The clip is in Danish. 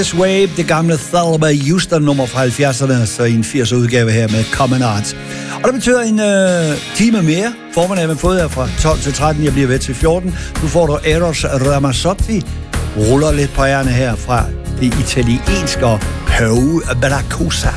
Wave, det gamle Thelma Houston nummer fra 70'erne, så i en 80'er udgave her med Common Arts. Og det betyder en time mere. Formiddagen har fået her fra 12 til 13, jeg bliver ved til 14. Nu får du Eros Ramazzotti, ruller lidt på ærerne her fra det italienske Pau Bracosa.